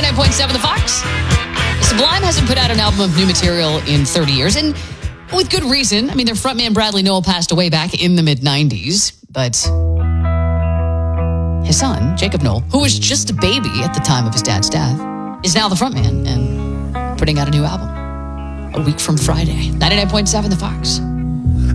99.7 The Fox. Sublime hasn't put out an album of new material in 30 years, and with good reason. I mean, their frontman Bradley Nowell passed away back in the mid-90s, but his son, Jacob Nowell, who was just a baby at the time of his dad's death, is now the frontman and putting out a new album a week from Friday. 99.7 The Fox.